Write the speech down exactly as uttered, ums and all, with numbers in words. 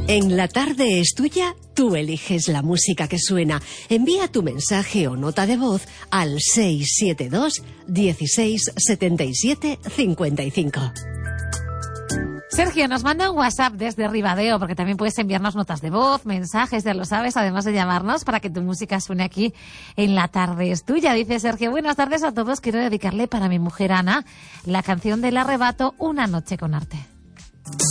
En La Tarde es Tuya, tú eliges la música que suena. Envía tu mensaje o nota de voz al seis siete dos, dieciséis, setenta y siete, cincuenta y cinco. Sergio nos manda un WhatsApp desde Ribadeo, porque también puedes enviarnos notas de voz, mensajes, ya lo sabes, además de llamarnos para que tu música suene aquí en La Tarde es Tuya. Dice Sergio, buenas tardes a todos, quiero dedicarle para mi mujer Ana la canción del Arrebato, Una noche con arte.